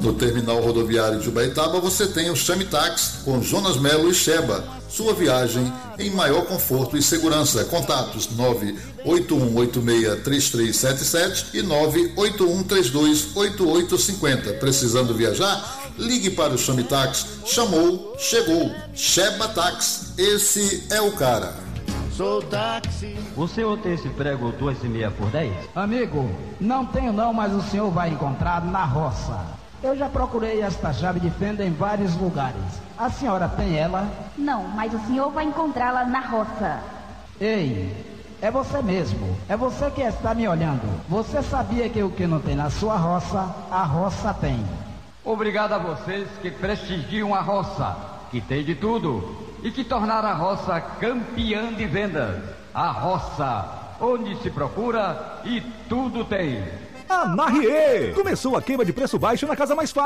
No terminal rodoviário de Ubaitaba você tem o Chame Táxi com Jonas Melo e Sheba. Sua viagem em maior conforto e segurança. Contatos 981863377 e 981328850. Precisando viajar? Ligue para o Chame Táxi. Chamou, chegou. Sheba Táxi. Esse é o cara. Sou táxi. O senhor tem esse prego 2,5 por 10? Amigo, não tenho não, mas o senhor vai encontrar na roça. Eu já procurei esta chave de fenda em vários lugares. A senhora tem ela? Não, mas o senhor vai encontrá-la na roça. Ei, é você mesmo. É você que está me olhando. Você sabia que o que não tem na sua roça, a roça tem. Obrigado a vocês que prestigiam a roça, que tem de tudo, e que tornaram a roça campeã de vendas. A roça, onde se procura e tudo tem. A Marriê! Começou a queima de preço baixo na Casa Mais Fácil.